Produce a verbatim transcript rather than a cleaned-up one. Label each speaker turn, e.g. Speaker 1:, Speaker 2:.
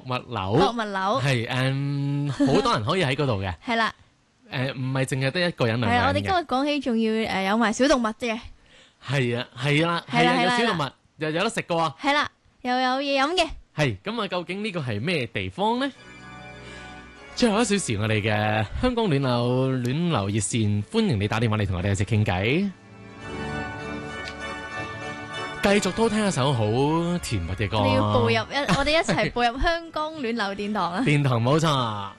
Speaker 1: 物樓，
Speaker 2: 博物樓
Speaker 1: 係誒，好多人可以喺嗰度嘅。
Speaker 2: 係啦，
Speaker 1: 誒，唔係淨係得一個人兩個
Speaker 2: 係啊，
Speaker 1: 人
Speaker 2: 我哋今日
Speaker 1: 嘅。
Speaker 2: 講起仲要誒有埋小動物嘅，
Speaker 1: 係啊，係啦，係啊，
Speaker 2: 係啦係啦
Speaker 1: 有小動物又有得食嘅喎。
Speaker 2: 係啦，又有嘢飲嘅。
Speaker 1: 係咁啊，究竟呢個係咩地方呢？最後一小時，我哋嘅香港暖流暖流熱線，歡迎你打電話嚟同我哋一齊傾偈。繼續都聽一首好甜蜜嘅歌。
Speaker 2: 你要步入一，我哋一齊步入香港暖流殿堂啊！
Speaker 1: 殿堂冇錯。